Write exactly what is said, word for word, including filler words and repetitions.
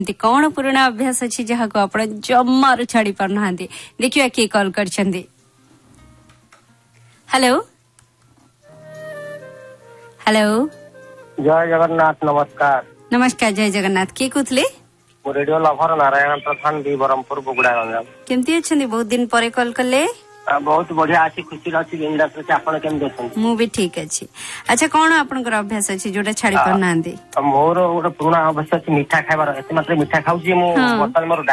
कौन पुराना अभ्यास अच्छी जहाँ को आप जमार छाड़ी पार ना देखिए किए कॉल कर। हेलो हेलो जय जगन्नाथ नमस्कार। नमस्कार जय जगन्नाथ किए कहते रेडियो लभर नारायण प्रधान भी ब्रह्मपुर बुगुड़ा गंजाम केमती अच्छा बहुत दिन पर कॉल कले बहुत बढ़िया अच्छी खुशी अच्छी बिंदास अच्छी आपण केमती अछन मु भी ठीक अच्छी। अच्छा कौन आपनकर अभ्यास अछि जोटा छाड़ी पार ना मोर गोटे पुराना अभ्यास अछि मीठा खाइबार एते मात्रा मीठा खाउची मु बर्तमान मोर